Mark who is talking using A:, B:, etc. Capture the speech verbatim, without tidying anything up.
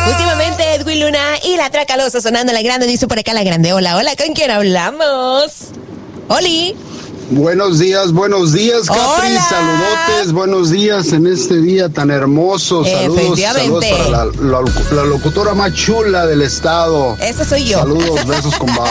A: Últimamente Edwin Luna y la Tracalosa sonando en la grande, dice por acá la grande. Hola, hola, ¿con quién hablamos? Oli.
B: Buenos días, buenos días, Capri.
A: Hola.
B: Saludotes, buenos días en este día tan hermoso. Saludos, saludos para la, la, la locutora más chula del estado.
A: Esa soy yo.
B: Saludos, besos con baba.